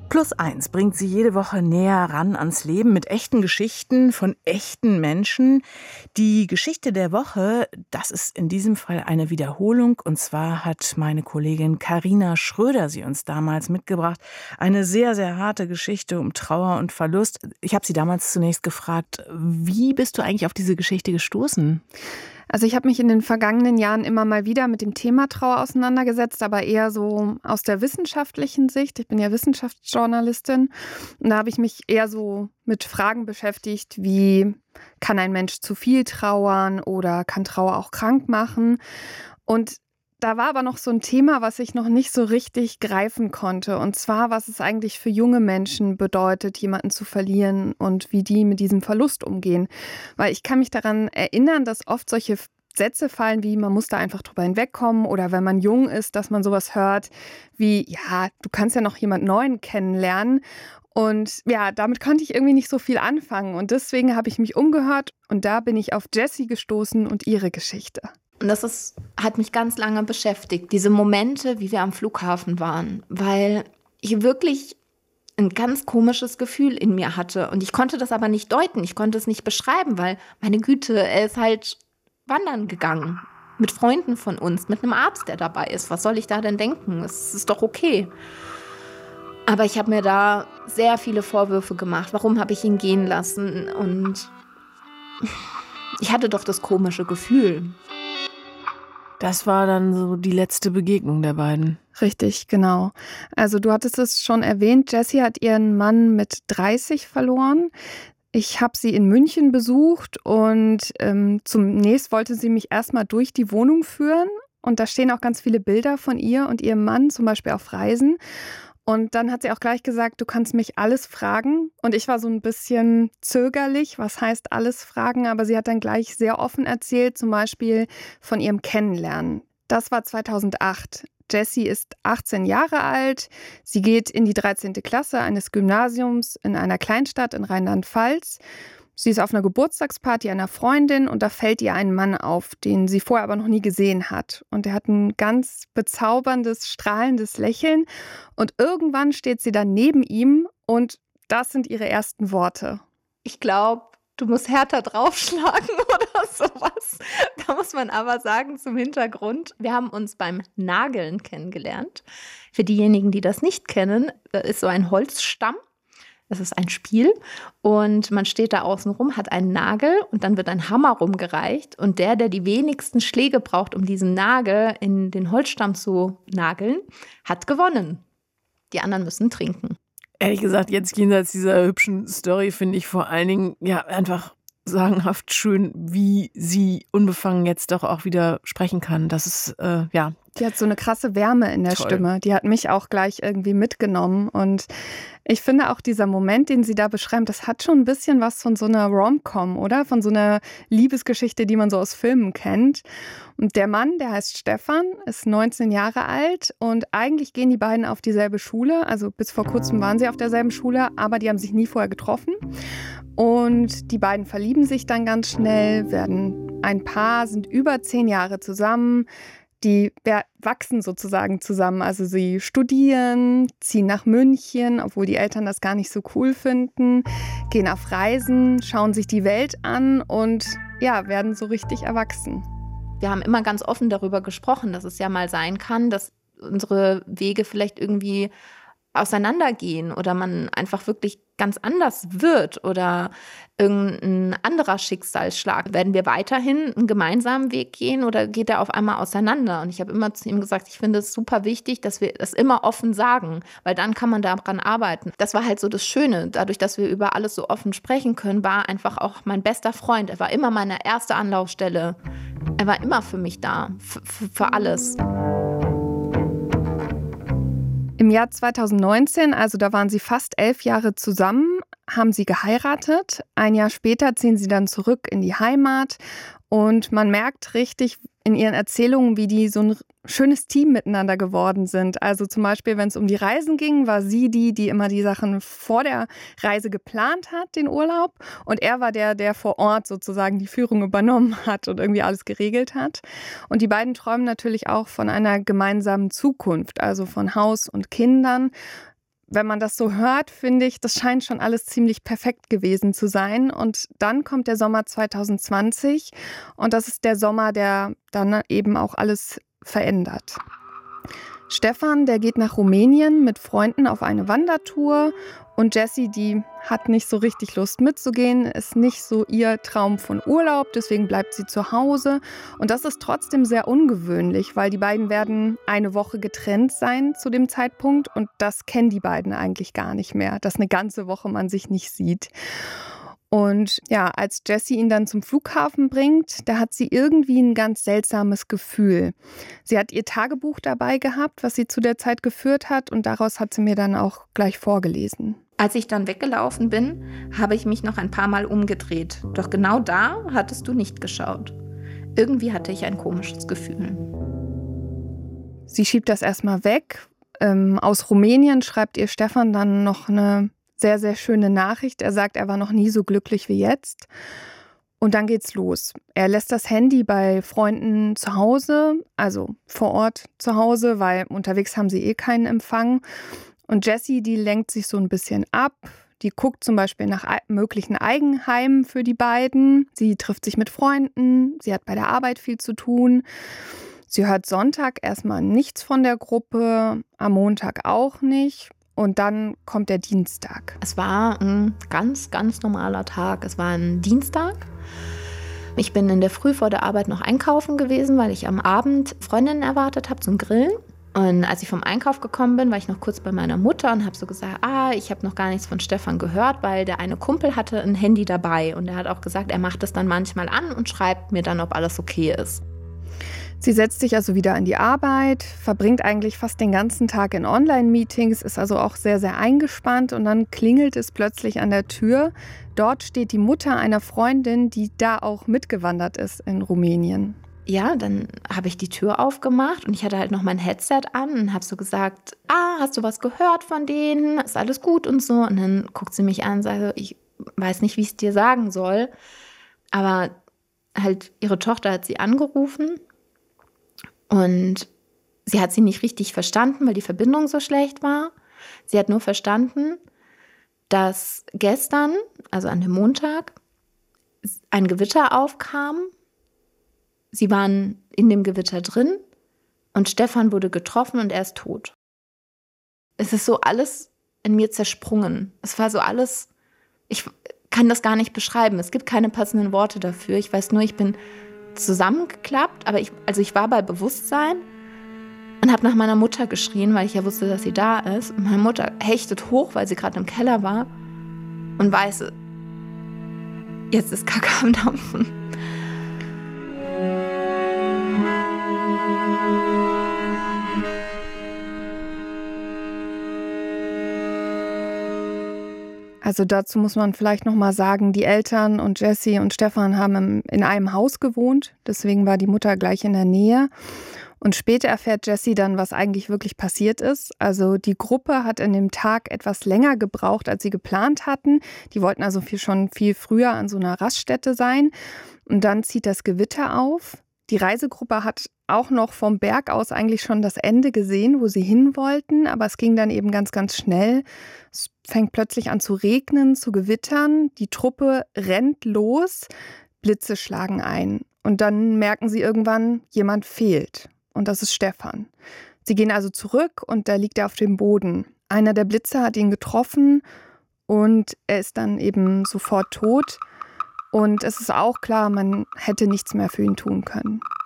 Plus 1 bringt Sie jede Woche näher ran ans Leben mit echten Geschichten von echten Menschen. Die Geschichte der Woche, das ist in diesem Fall eine Wiederholung. Und zwar hat meine Kollegin Carina Schröder sie uns damals mitgebracht. Eine sehr, sehr harte Geschichte um Trauer und Verlust. Ich habe sie damals zunächst gefragt, wie bist du eigentlich auf diese Geschichte gestoßen? Also ich habe mich in den vergangenen Jahren immer mal wieder mit dem Thema Trauer auseinandergesetzt, aber eher so aus der wissenschaftlichen Sicht. Ich bin ja Wissenschaftsjournalistin und da habe ich mich eher so mit Fragen beschäftigt, wie kann ein Mensch zu viel trauern oder kann Trauer auch krank machen? Und da war aber noch so ein Thema, was ich noch nicht so richtig greifen konnte. Und zwar, was es eigentlich für junge Menschen bedeutet, jemanden zu verlieren und wie die mit diesem Verlust umgehen. Weil ich kann mich daran erinnern, dass oft solche Sätze fallen wie, man muss da einfach drüber hinwegkommen oder wenn man jung ist, dass man sowas hört wie, ja, du kannst ja noch jemand Neuen kennenlernen. Und ja, damit konnte ich irgendwie nicht so viel anfangen. Und deswegen habe ich mich umgehört und da bin ich auf Jessie gestoßen und ihre Geschichte. Und hat mich ganz lange beschäftigt, diese Momente, wie wir am Flughafen waren, weil ich wirklich ein ganz komisches Gefühl in mir hatte. Und ich konnte das aber nicht deuten, ich konnte es nicht beschreiben, weil, meine Güte, er ist halt wandern gegangen. Mit Freunden von uns, mit einem Arzt, der dabei ist. Was soll ich da denn denken? Es ist doch okay. Aber ich habe mir da sehr viele Vorwürfe gemacht. Warum habe ich ihn gehen lassen? Und ich hatte doch das komische Gefühl. Das war dann so die letzte Begegnung der beiden. Richtig, genau. Also du hattest es schon erwähnt, Jessie hat ihren Mann mit 30 verloren. Ich habe sie in München besucht und zunächst wollte sie mich erstmal durch die Wohnung führen. Und da stehen auch ganz viele Bilder von ihr und ihrem Mann, zum Beispiel auf Reisen. Und dann hat sie auch gleich gesagt, du kannst mich alles fragen. Und ich war so ein bisschen zögerlich, was heißt alles fragen? Aber sie hat dann gleich sehr offen erzählt, zum Beispiel von ihrem Kennenlernen. Das war 2008. Jessie ist 18 Jahre alt. Sie geht in die 13. Klasse eines Gymnasiums in einer Kleinstadt in Rheinland-Pfalz. Sie ist auf einer Geburtstagsparty einer Freundin und da fällt ihr ein Mann auf, den sie vorher aber noch nie gesehen hat. Und er hat ein ganz bezauberndes, strahlendes Lächeln. Und irgendwann steht sie dann neben ihm und das sind ihre ersten Worte. Ich glaube, du musst härter draufschlagen oder sowas. Da muss man aber sagen, zum Hintergrund, wir haben uns beim Nageln kennengelernt. Für diejenigen, die das nicht kennen, ist so ein Holzstamm. Das ist ein Spiel und man steht da außen rum, hat einen Nagel und dann wird ein Hammer rumgereicht und der die wenigsten Schläge braucht, um diesen Nagel in den Holzstamm zu nageln, hat gewonnen. Die anderen müssen trinken. Ehrlich gesagt, jetzt jenseits dieser hübschen Story finde ich vor allen Dingen ja einfach sagenhaft schön, wie sie unbefangen jetzt doch auch wieder sprechen kann. Das ist, ja. Die hat so eine krasse Wärme in der Stimme. Die hat mich auch gleich irgendwie mitgenommen. Und ich finde auch dieser Moment, den sie da beschreibt, das hat schon ein bisschen was von so einer Rom-Com, oder? Von so einer Liebesgeschichte, die man so aus Filmen kennt. Und der Mann, der heißt Stefan, ist 19 Jahre alt und eigentlich gehen die beiden auf dieselbe Schule. Also bis vor kurzem waren sie auf derselben Schule, aber die haben sich nie vorher getroffen. Und die beiden verlieben sich dann ganz schnell, werden ein Paar, sind über 10 Jahre zusammen. Die wachsen sozusagen zusammen. Also sie studieren, ziehen nach München, obwohl die Eltern das gar nicht so cool finden, gehen auf Reisen, schauen sich die Welt an und ja, werden so richtig erwachsen. Wir haben immer ganz offen darüber gesprochen, dass es ja mal sein kann, dass unsere Wege vielleicht irgendwie auseinandergehen oder man einfach wirklich ganz anders wird oder irgendein anderer Schicksalsschlag. Werden wir weiterhin einen gemeinsamen Weg gehen oder geht er auf einmal auseinander? Und ich habe immer zu ihm gesagt, ich finde es super wichtig, dass wir das immer offen sagen, weil dann kann man daran arbeiten. Das war halt so das Schöne. Dadurch, dass wir über alles so offen sprechen können, war einfach auch mein bester Freund. Er war immer meine erste Anlaufstelle. Er war immer für mich da, für alles. Im Jahr 2019, also da waren sie fast 11 Jahre zusammen, haben sie geheiratet. Ein Jahr später ziehen sie dann zurück in die Heimat und man merkt richtig in ihren Erzählungen, wie die so ein schönes Team miteinander geworden sind. Also zum Beispiel, wenn es um die Reisen ging, war sie die immer die Sachen vor der Reise geplant hat, den Urlaub. Und er war der vor Ort sozusagen die Führung übernommen hat und irgendwie alles geregelt hat. Und die beiden träumen natürlich auch von einer gemeinsamen Zukunft, also von Haus und Kindern. wenn man das so hört, finde ich, das scheint schon alles ziemlich perfekt gewesen zu sein. Und dann kommt der Sommer 2020 und das ist der Sommer, der dann eben auch alles verändert. Stefan, der geht nach Rumänien mit Freunden auf eine Wandertour und Jessie, die hat nicht so richtig Lust mitzugehen, ist nicht so ihr Traum von Urlaub, deswegen bleibt sie zu Hause. Und das ist trotzdem sehr ungewöhnlich, weil die beiden werden eine Woche getrennt sein zu dem Zeitpunkt und das kennen die beiden eigentlich gar nicht mehr, dass eine ganze Woche man sich nicht sieht. Und ja, als Jessie ihn dann zum Flughafen bringt, da hat sie irgendwie ein ganz seltsames Gefühl. Sie hat ihr Tagebuch dabei gehabt, was sie zu der Zeit geführt hat und daraus hat sie mir dann auch gleich vorgelesen. Als ich dann weggelaufen bin, habe ich mich noch ein paar Mal umgedreht. Doch genau da hattest du nicht geschaut. Irgendwie hatte ich ein komisches Gefühl. Sie schiebt das erstmal weg. Aus Rumänien schreibt ihr Stefan dann noch eine sehr, sehr schöne Nachricht. Er sagt, er war noch nie so glücklich wie jetzt. Und dann geht's los. Er lässt das Handy bei Freunden zu Hause, also vor Ort zu Hause, weil unterwegs haben sie keinen Empfang. Und Jessie, die lenkt sich so ein bisschen ab. Die guckt zum Beispiel nach möglichen Eigenheimen für die beiden. Sie trifft sich mit Freunden. Sie hat bei der Arbeit viel zu tun. Sie hört Sonntag erstmal nichts von der Gruppe, am Montag auch nicht. Und dann kommt der Dienstag. Es war ein ganz, ganz normaler Tag. Es war ein Dienstag. Ich bin in der Früh vor der Arbeit noch einkaufen gewesen, weil ich am Abend Freundinnen erwartet habe zum Grillen. Und als ich vom Einkauf gekommen bin, war ich noch kurz bei meiner Mutter und habe so gesagt, ich habe noch gar nichts von Stefan gehört, weil der eine Kumpel hatte ein Handy dabei. Und er hat auch gesagt, er macht es dann manchmal an und schreibt mir dann, ob alles okay ist. Sie setzt sich also wieder an die Arbeit, verbringt eigentlich fast den ganzen Tag in Online-Meetings, ist also auch sehr, sehr eingespannt und dann klingelt es plötzlich an der Tür. Dort steht die Mutter einer Freundin, die da auch mitgewandert ist in Rumänien. Ja, dann habe ich die Tür aufgemacht und ich hatte halt noch mein Headset an und habe so gesagt, hast du was gehört von denen? Ist alles gut und so? Und dann guckt sie mich an und sagt, ich weiß nicht, wie ich es dir sagen soll, aber halt ihre Tochter hat sie angerufen. Und sie hat sie nicht richtig verstanden, weil die Verbindung so schlecht war. Sie hat nur verstanden, dass gestern, also an dem Montag, ein Gewitter aufkam. Sie waren in dem Gewitter drin und Stefan wurde getroffen und er ist tot. Es ist so alles in mir zersprungen. Es war so alles, ich kann das gar nicht beschreiben. Es gibt keine passenden Worte dafür. Ich weiß nur, ich bin zusammengeklappt, aber ich war bei Bewusstsein und habe nach meiner Mutter geschrien, weil ich ja wusste, dass sie da ist. Und meine Mutter hechtet hoch, weil sie gerade im Keller war und weiß, jetzt ist Kacke am Dampfen. Also dazu muss man vielleicht noch mal sagen, die Eltern und Jessie und Stefan haben in einem Haus gewohnt. Deswegen war die Mutter gleich in der Nähe. Und später erfährt Jessie dann, was eigentlich wirklich passiert ist. Also die Gruppe hat an dem Tag etwas länger gebraucht, als sie geplant hatten. Die wollten also schon viel früher an so einer Raststätte sein. Und dann zieht das Gewitter auf. Die Reisegruppe hat auch noch vom Berg aus eigentlich schon das Ende gesehen, wo sie hin wollten. Aber es ging dann eben ganz, ganz schnell. Es fängt plötzlich an zu regnen, zu gewittern. Die Truppe rennt los, Blitze schlagen ein. Und dann merken sie irgendwann, jemand fehlt. Und das ist Stefan. Sie gehen also zurück und da liegt er auf dem Boden. Einer der Blitze hat ihn getroffen und er ist dann eben sofort tot. Und es ist auch klar, man hätte nichts mehr für ihn tun können.